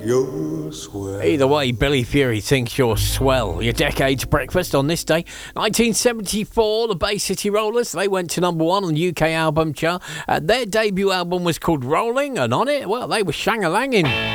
you're swell. Either way, Billy Fury thinks you're swell. Your Decade's Breakfast on this day. 1974, the Bay City Rollers, they went to number 1 on the UK album chart. Their debut album was called Rolling, and on it, well, they were shang-a-langing.